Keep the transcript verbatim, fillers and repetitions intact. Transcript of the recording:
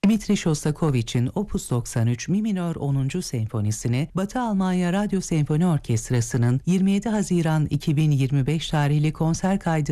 Dmitri Shostakovich'in Opus doksan üç Mi minör onuncu senfonisini Batı Almanya Radyo Senfoni Orkestrası'nın yirmi yedi Haziran iki bin yirmi beş tarihli konser kaydı